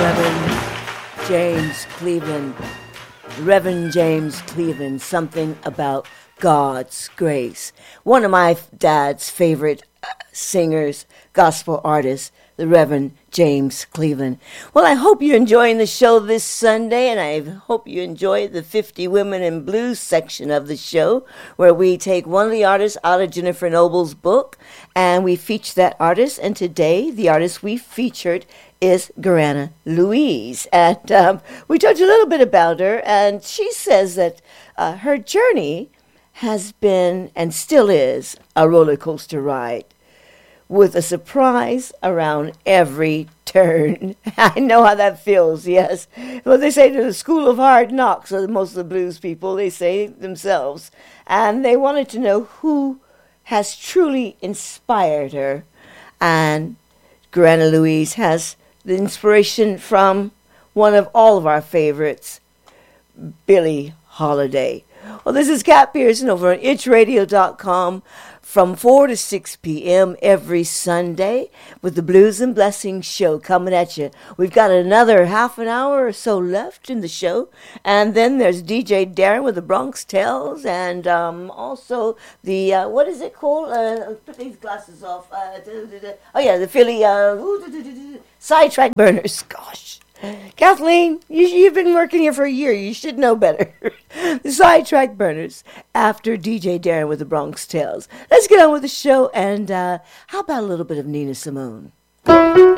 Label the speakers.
Speaker 1: Reverend James Cleveland. Reverend James Cleveland, something about God's grace. One of my dad's favorite singers, gospel artists, the Reverend James Cleveland. Well, I hope you're enjoying the show this Sunday, and I hope you enjoy the 50 Women in Blues section of the show, where we take one of the artists out of Jennifer Noble's book, and we feature that artist. And today, the artist we featured is Garana Louise. And we talked a little bit about her, and she says that her journey has been, and still is, a roller coaster ride, with a surprise around every turn. I know how that feels, yes. Well, they say to the school of hard knocks, or most of the blues people, they say themselves. And they wanted to know who has truly inspired her. And Garana Louise has the inspiration from one of all of our favorites, Billie Holiday. Well, this is Kat Pearson over on itchradio.com from 4 to 6 p.m. every Sunday with the Blues and Blessings show coming at you. We've got another half an hour or so left in the show. And then there's DJ Darren with the Bronx Tales, and also the, what is it called? Put these glasses off. Oh, yeah, the Philly Sidetrack Burners. Gosh. Kathleen, you've been working here for a year. You should know better. The Sidetrack Burners after DJ Darren with the Bronx Tales. Let's get on with the show, and how about a little bit of Nina Simone?